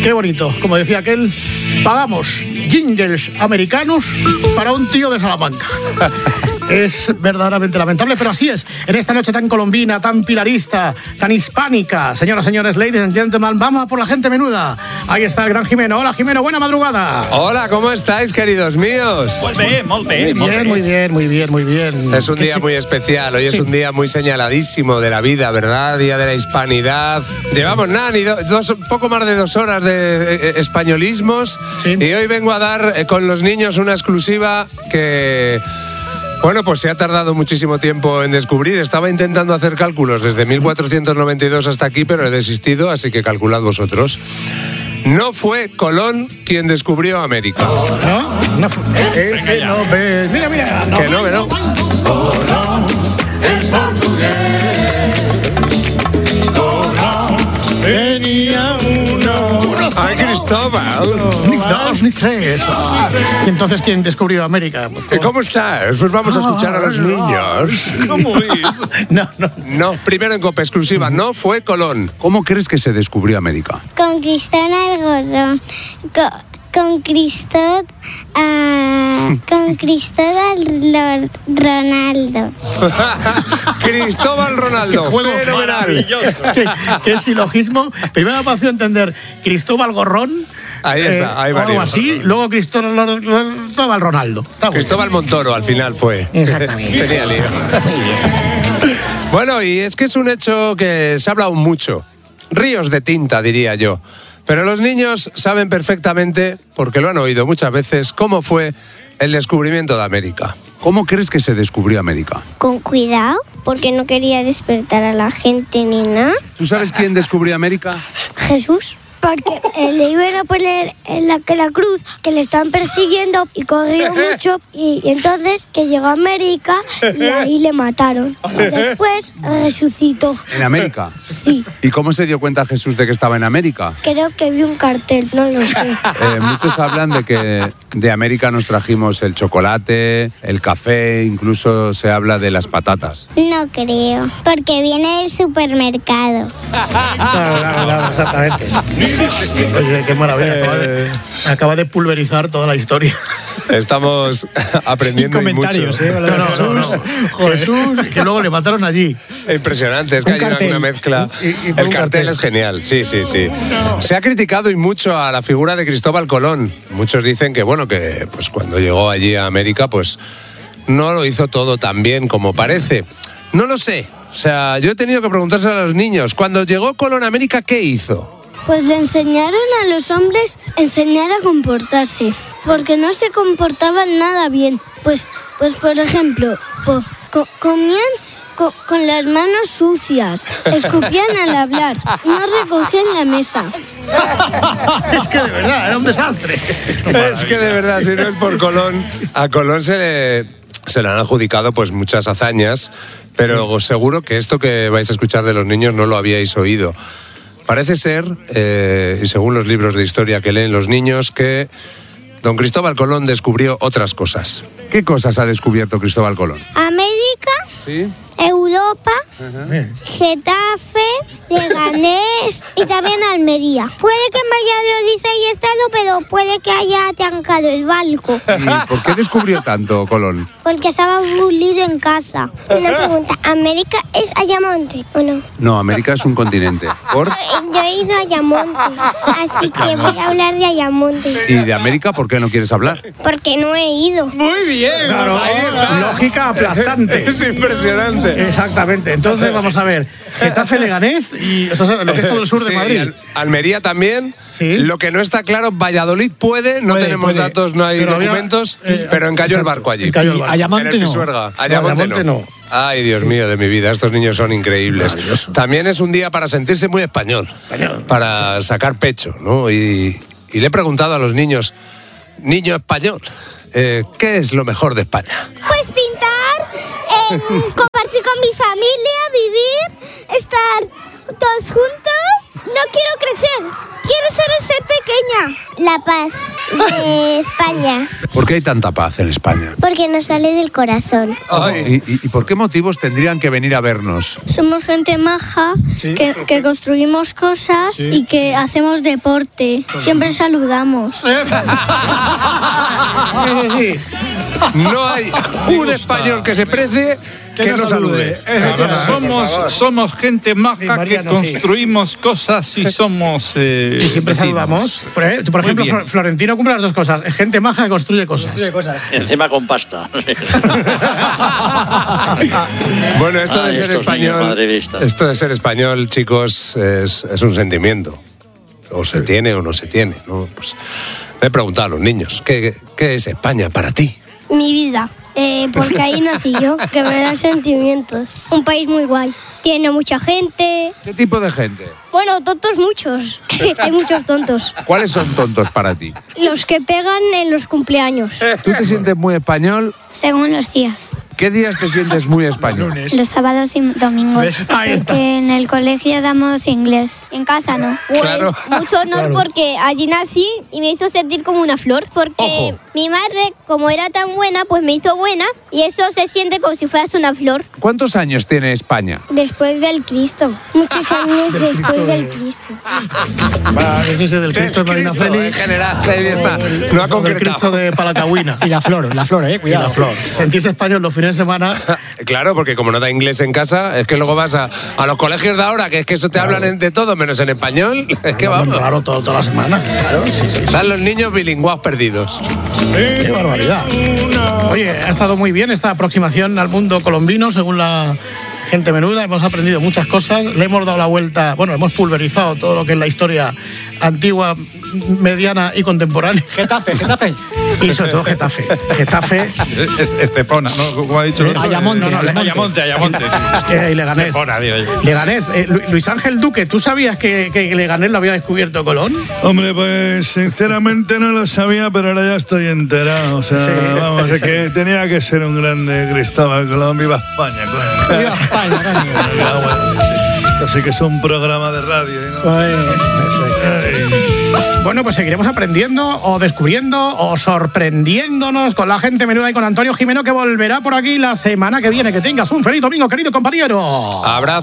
Qué bonito. Como decía aquel, pagamos jingles americanos para un tío de Salamanca. Es verdaderamente lamentable, pero así es. En esta noche tan colombina, tan pilarista, tan hispánica. Señoras, señores, ladies and gentlemen, vamos a por la gente menuda. Ahí está el gran Jimeno. Hola, Jimeno, buena madrugada. Hola, ¿cómo estáis, queridos míos? Muy bien. Es un día muy especial. Hoy es un día muy señaladísimo de la vida, ¿verdad? Día de la hispanidad. Llevamos ni poco más de 2 horas de españolismos. Sí. Y hoy vengo a dar con los niños una exclusiva que... Bueno, pues se ha tardado muchísimo tiempo en descubrir. Estaba intentando hacer cálculos desde 1492 hasta aquí, pero he desistido, así que calculad vosotros. No fue Colón quien descubrió América. No fue. Mira. Que no. Colón, el portugués. Colón, venía uno. ¡Ay, Cristóbal! Ni 2 ni 3. ¿Y entonces quién descubrió América? ¿Cómo estás? Pues vamos a escuchar a los niños. ¿Cómo es? No, primero en Copa Exclusiva, no fue Colón. ¿Cómo crees que se descubrió América? Con Cristóbal Gorrón. Con Cristóbal Ronaldo. Cristóbal Ronaldo, fenomenal. ¿Qué silogismo? Primero me pareció entender Cristóbal Gorrón. Ahí está, ahí va. Algo así, luego Cristóbal Ronaldo. Cristóbal Montoro al final fue. Exactamente. Tenía lío. Bueno, y es que es un hecho que se ha hablado mucho. Ríos de tinta, diría yo. Pero los niños saben perfectamente, porque lo han oído muchas veces, cómo fue el descubrimiento de América. ¿Cómo crees que se descubrió América? Con cuidado, porque no quería despertar a la gente ni nada. ¿Tú sabes quién descubrió América? Jesús. Porque le iban a poner en la cruz, que le están persiguiendo y corrió mucho, y entonces que llegó a América y ahí le mataron. Y después resucitó. ¿En América? Sí. ¿Y cómo se dio cuenta Jesús de que estaba en América? Creo que vi un cartel, no lo sé. Muchos hablan de que de América nos trajimos el chocolate, el café, incluso se habla de las patatas. No creo, porque viene del supermercado. Claro, exactamente. Oye, qué maravilla. Acaba de pulverizar toda la historia. Estamos aprendiendo Sin comentarios, mucho. No. Jesús, que luego le mataron allí. Impresionante, es que hay una mezcla. El cartel es genial, sí. Se ha criticado y mucho a la figura de Cristóbal Colón. Muchos dicen que, bueno, que pues cuando llegó allí a América, pues no lo hizo todo tan bien como parece. No lo sé. O sea, yo he tenido que preguntarse a los niños, cuando llegó Colón a América, ¿qué hizo? Pues le enseñaron a los hombres enseñar a comportarse, porque no se comportaban nada bien. Pues por ejemplo, comían con las manos sucias, escupían al hablar, no recogían la mesa. Es que de verdad, era un desastre. Es que de verdad, si no es por Colón, a Colón se le han adjudicado pues muchas hazañas, pero seguro que esto que vais a escuchar de los niños no lo habíais oído. Parece ser, y según los libros de historia que leen los niños, que don Cristóbal Colón descubrió otras cosas. ¿Qué cosas ha descubierto Cristóbal Colón? América, ¿Sí? Europa, Getafe, Leganés y también Almería. Puede que en Valladolid se haya estado, pero puede que haya atancado el barco. ¿Y por qué descubrió tanto Colón? Porque estaba aburrido en casa. Una pregunta, ¿América es Ayamonte o no? No, América es un continente. ¿Por? Yo he ido a Ayamonte, así que voy a hablar de Ayamonte. ¿Y de América por qué no quieres hablar? Porque no he ido. Muy bien, Claro, lógica aplastante. Es impresionante. Exactamente. Entonces, vamos a ver. Getafe, Leganés y lo que es todo el sur de Madrid. Almería también. Sí. Lo que no está claro, Valladolid no tenemos datos, no hay pero documentos, pero encalló el barco allí. Ayamonte en el no. Pisuerga. Ayamonte no. Ay, Dios mío de mi vida, estos niños son increíbles. También es un día para sentirse muy español. Para sacar pecho, ¿no? Y le he preguntado a los niños, niño español, ¿qué es lo mejor de España? Pues pintar, compartir con mi familia, vivir, estar todos juntos. No quiero crecer, quiero solo ser pequeña. La paz. De España. ¿Por qué hay tanta paz en España? Porque nos sale del corazón. ¿Y por qué motivos tendrían que venir a vernos? Somos gente maja, que construimos cosas y que hacemos deporte. Siempre saludamos. No hay un español que se precie que no salude. Somos gente maja que construimos cosas y somos. Y siempre saludamos. Por ejemplo, Florentino cumple las dos cosas. Es gente maja que construye cosas. Encima con pasta. Bueno, esto de ser español. Esto de ser español, chicos, es un sentimiento. O se tiene o no se tiene, ¿no? Pues me he preguntado a los niños, ¿qué es España para ti? Mi vida. Porque ahí nací yo, que me da sentimientos. Un país muy guay. Tiene mucha gente. ¿Qué tipo de gente? Bueno, tontos muchos. Hay muchos tontos. ¿Cuáles son tontos para ti? Los que pegan en los cumpleaños. ¿Tú te sientes muy español? Según los días. ¿Qué días te sientes muy español? Los sábados y domingos. Porque en el colegio damos inglés. En casa no. Pues Claro. mucho honor porque allí nací y me hizo sentir como una flor. Porque mi madre, como era tan buena, pues me hizo buena y eso se siente como si fueras una flor. ¿Cuántos años tiene España? Después del Cristo. Muchos años después del Cristo. Ese del Cristo de Marina Feli. En general, ahí está. No ha El concretado. Cristo de Palacagüina. Y la flor, cuidado. Y la flor. Sentirse español los fines de semana. Claro, porque como no da inglés en casa, es que luego vas a los colegios de ahora, que es que eso te hablan de todo, menos en español. Es que vamos. Claro, toda la semana. Claro, sí. Están los niños bilingüados perdidos. Qué barbaridad. Oye, ha estado muy bien esta aproximación al mundo colombino, según la gente menuda. Hemos aprendido muchas cosas. Le hemos dado la vuelta, bueno, hemos pulverizado todo lo que es la historia antigua, mediana y contemporánea. Getafe. Y sobre todo Getafe. Estepona, ¿no? Como ha dicho. Ayamonte. Ayamonte. Y Leganés. Estepona, digo yo. Leganés. Luis Ángel Duque, ¿tú sabías que Leganés lo había descubierto Colón? Hombre, pues sinceramente no lo sabía, pero ahora ya estoy enterado. O sea, vamos, es que tenía que ser un grande Cristóbal Colón. Viva España, claro. Viva España, Esto sí que es un programa de radio. Bueno, pues seguiremos aprendiendo o descubriendo o sorprendiéndonos con la gente menuda y con Antonio Jimeno, que volverá por aquí la semana que viene. Que tengas un feliz domingo, querido compañero. Abrazo.